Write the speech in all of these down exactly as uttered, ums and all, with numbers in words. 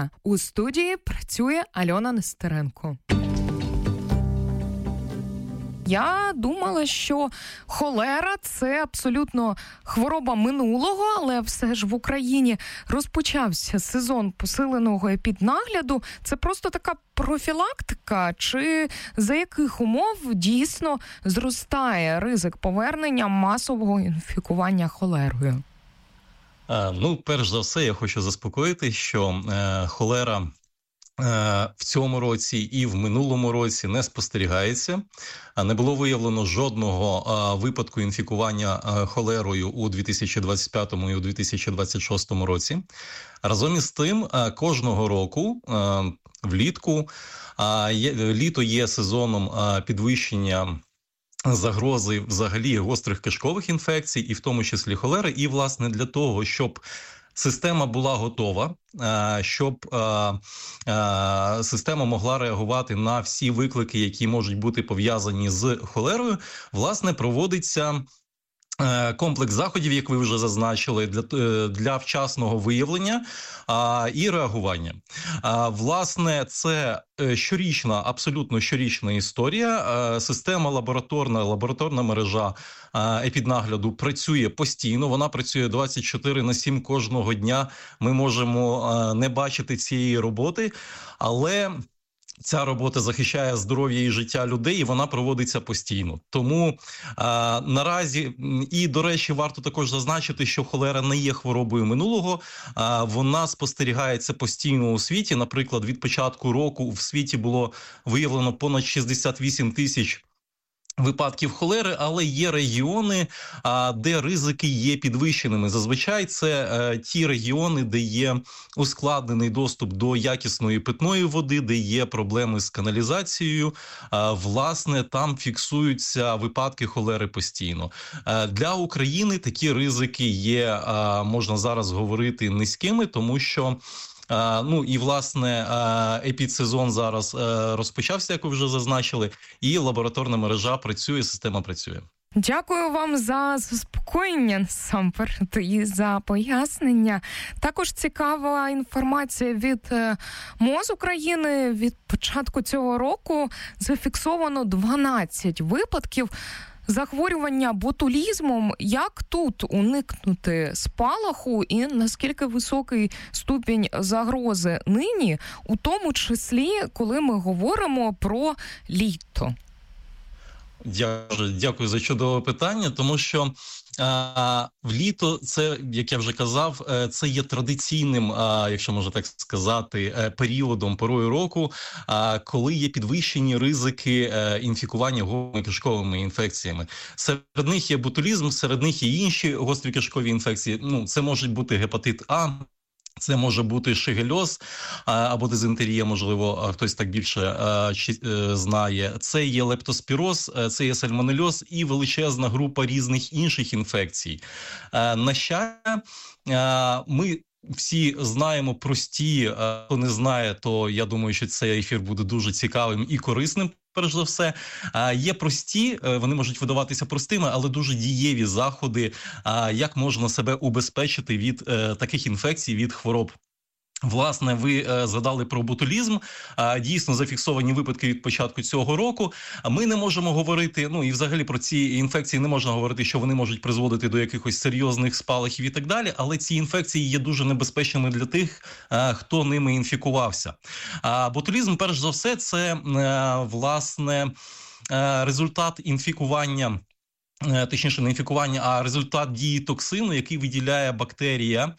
дня. У студії працює Альона Нестеренко. Я думала, що холера – це абсолютно хвороба минулого, але все ж в Україні розпочався сезон посиленого епіднагляду. Це просто така профілактика? Чи за яких умов дійсно зростає ризик повернення масового інфікування холерою? А, ну, перш за все, я хочу заспокоїти, що е, холера в цьому році і в минулому році не спостерігається. Не було виявлено жодного випадку інфікування холерою у дві тисячі двадцять п'ятому і у дві тисячі двадцять шостому році. Разом із тим, кожного року влітку, літо є сезоном підвищення загрози взагалі гострих кишкових інфекцій, і в тому числі холери. І, власне, для того, щоб система була готова, щоб система могла реагувати на всі виклики, які можуть бути пов'язані з холерою, власне, проводиться комплекс заходів, як ви вже зазначили, для, для вчасного виявлення а, і реагування. А, власне, це щорічна, абсолютно щорічна історія. А, система лабораторна, лабораторна мережа а, епіднагляду працює постійно, вона працює двадцять чотири на сім кожного дня. Ми можемо а, не бачити цієї роботи, але ця робота захищає здоров'я і життя людей, і вона проводиться постійно. Тому а, наразі, і, до речі, варто також зазначити, що холера не є хворобою минулого, а вона спостерігається постійно у світі. Наприклад, від початку року в світі було виявлено понад шістдесят вісім тисяч випадків холери, але є регіони, а, де ризики є підвищеними. Зазвичай це а, ті регіони, де є ускладнений доступ до якісної питної води, де є проблеми з каналізацією. А, власне, там фіксуються випадки холери постійно. А, для України такі ризики є, а, можна зараз говорити, низькими, тому що Uh, ну і, власне, uh, епідсезон зараз uh, розпочався, як ви вже зазначили, і лабораторна мережа працює, система працює. Дякую вам за заспокоєння, насамперед, і за пояснення. Також цікава інформація від МОЗ України. Від початку цього року зафіксовано дванадцять випадків захворювання ботулізмом. Як тут уникнути спалаху і наскільки високий ступінь загрози нині, у тому числі, коли ми говоримо про літо? Дякую, дякую за чудове питання, тому що а, в літо це, як я вже казав, це є традиційним, а, якщо можна так сказати, періодом, порою року, а, коли є підвищені ризики а, інфікування гострокишковими інфекціями. Серед них є ботулізм, серед них є інші гострі кишкові інфекції. Ну, це може бути гепатит А, це може бути шигельоз або дизентерія, можливо, хтось так більше знає. Це є лептоспіроз, це є сальмонельоз і величезна група різних інших інфекцій. На щастя, ми всі знаємо прості, хто не знає, то я думаю, що цей ефір буде дуже цікавим і корисним. Перш за все, є прості, вони можуть видаватися простими, але дуже дієві заходи, як можна себе убезпечити від таких інфекцій, від хвороб. Власне, ви е, згадали про ботулізм. А, дійсно, зафіксовані випадки від початку цього року. А ми не можемо говорити, ну і взагалі про ці інфекції не можна говорити, що вони можуть призводити до якихось серйозних спалахів і так далі, але ці інфекції є дуже небезпечними для тих, е, хто ними інфікувався. А ботулізм, перш за все, це, е, власне, е, результат інфікування, точніше не інфікування, а результат дії токсину, який виділяє бактерія.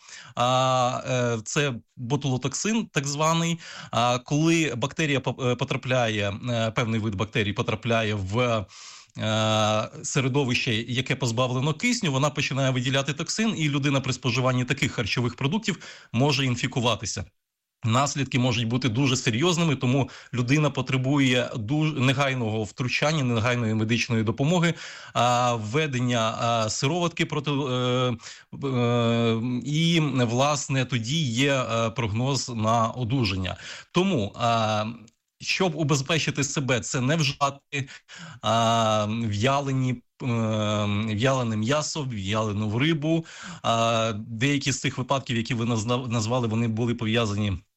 Це ботулотоксин так званий. Коли бактерія потрапляє, певний вид бактерій потрапляє в середовище, яке позбавлено кисню, вона починає виділяти токсин, і людина при споживанні таких харчових продуктів може інфікуватися. Наслідки можуть бути дуже серйозними, тому людина потребує дуже негайного втручання, негайної медичної допомоги, а, введення а, сироватки проти е, е, і, власне, тоді є е, прогноз на одужання. Тому а, щоб убезпечити себе, це не вживати а, в'ялені в'ялене м'ясо, в'ялену рибу. Деякі з цих випадків, які ви назвали, вони були пов'язані